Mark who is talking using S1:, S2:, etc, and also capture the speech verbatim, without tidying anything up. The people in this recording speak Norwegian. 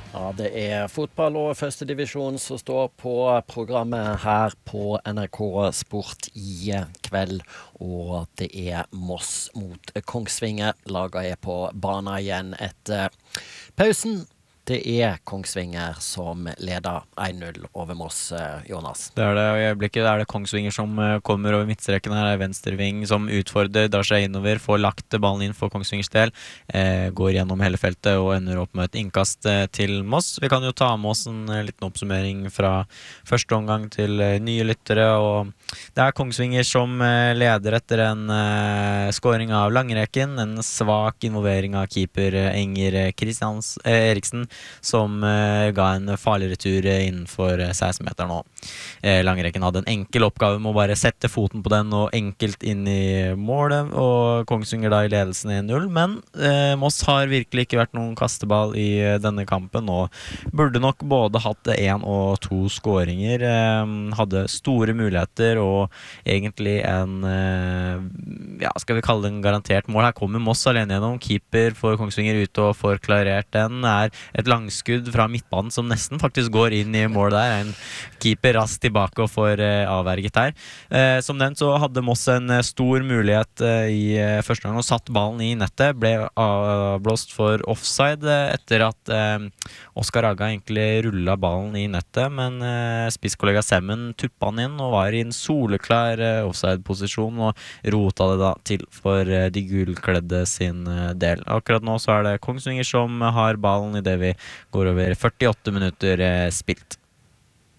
S1: Ja, det er fotball og første divisjon som står på programmet her på N R K Sport i kveld. Og det er Moss mot Kongsvinger. Laget er på banen igjen etter pausen. Det er Kongsvinger som leder en null over Moss, Jonas.
S2: Det er det, og i øyeblikket er det Kongsvinger som kommer over midtstreken. Her er venstreving som utfordrer, drar seg innover, får lagt ballen inn for Kongsvingers del, eh, går gjennom hele feltet og ender opp med et innkast eh, til Moss. Vi kan jo ta med oss en eh, liten oppsummering fra første omgang til eh, nye lyttere, og det er Kongsvinger som eh, leder etter en eh, scoring av Langreken, en svak involvering av keeper eh, Inger Christians, eh, Eriksen, som eh, ga en farlig retur eh, innenfor eh, seksten meter nå. Eh, Langreken hadde en enkel oppgave med å bare sette foten på den og enkelt inn i målet, og Kongsvinger da i ledelsen en null, men eh, Moss har virkelig ikke vært noen kasteball i eh, denne kampen, og burde nok både hatt en og to skåringer, eh, hadde store muligheter og egentlig en eh, ja, skal vi kalle det en garantert mål. Her kommer Moss alene gjennom, keeper for Kongsvinger ut og får klarert den, er et langskudd fra midtbanen som nesten faktisk går inn i mål der, en keeper raskt tilbake og får eh, avverget her. Eh, som nevnt så hadde Moss en eh, stor mulighet eh, i eh, første gang og satt ballen i nettet, ble avblåst for offside eh, etter at eh, Oskar Aga egentlig rullet ballen i nettet, men eh, spisskollega Semmen tuppa han inn og var i en soleklar eh, offside-posisjon og rota det da til for eh, de gulkledde sin eh, del. Akkurat nå så er det Kongsvinger som har ballen i det vi går over førtiåtte minutter eh, spilt.